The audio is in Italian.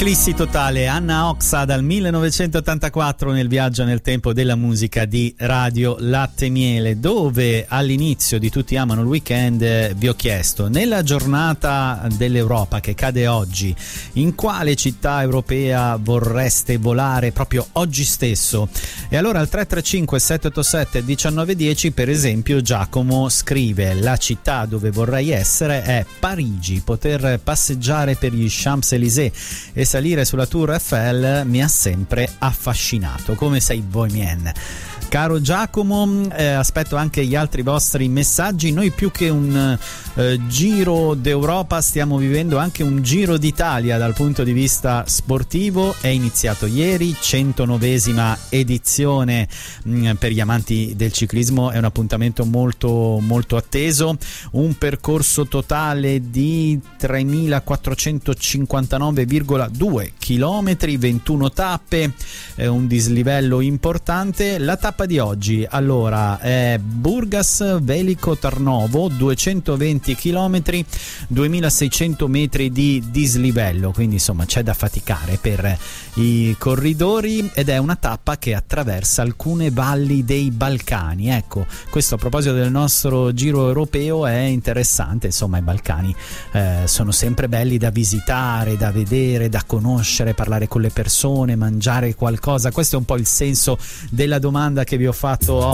Eclissi totale, Anna Oxa dal 1984 nel viaggio nel tempo della musica di Radio Latte Miele, dove all'inizio di Tutti amano il weekend vi ho chiesto: nella giornata dell'Europa che cade oggi, in quale città europea vorreste volare proprio oggi stesso? E allora al 335 787 1910 per esempio Giacomo scrive: la città dove vorrei essere è Parigi, poter passeggiare per gli Champs-Élysées e salire sulla Tour Eiffel mi ha sempre affascinato. Come sei bohemian, caro Giacomo. Aspetto anche gli altri vostri messaggi. Noi più che un giro d'Europa stiamo vivendo anche un giro d'Italia dal punto di vista sportivo. È iniziato ieri, 109esima edizione per gli amanti del ciclismo, è un appuntamento molto molto atteso, un percorso totale di 3.459,2 chilometri, 21 tappe, un dislivello importante. La tappa di oggi allora è Burgas Velico Tarnovo, 220 chilometri, 2600 metri di dislivello, quindi insomma c'è da faticare per i corridori ed è una tappa che attraversa alcune valli dei Balcani. Ecco, questo a proposito del nostro giro europeo è interessante, insomma i Balcani sono sempre belli da visitare, da vedere, da conoscere, parlare con le persone, mangiare qualcosa. Questo è un po' il senso della domanda che vi ho fatto